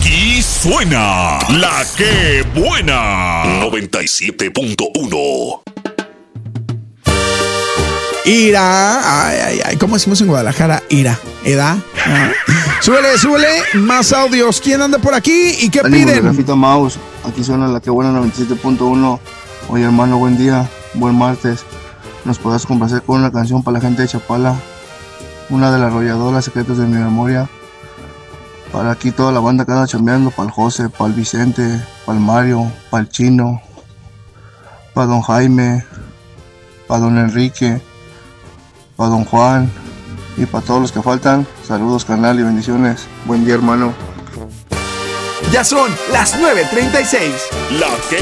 Aquí suena La Que Buena 97.1. Ira, ay, ¿cómo decimos en Guadalajara? Ira, edad. Súbele, más audios. ¿Quién anda por aquí y qué piden? Grafita Mouse, aquí suena La Que Buena 97.1. Oye, hermano, buen día, buen martes. ¿Nos podrás complacer con una canción para la gente de Chapala? Una de la arrolladora, Secretos de mi Memoria. Para aquí toda la banda que anda chambeando, para el José, para el Vicente, para el Mario, para el Chino, para don Jaime, para don Enrique, para don Juan y para todos los que faltan. Saludos, carnal, y bendiciones. Buen día, hermano. Ya son las 9:36. La Que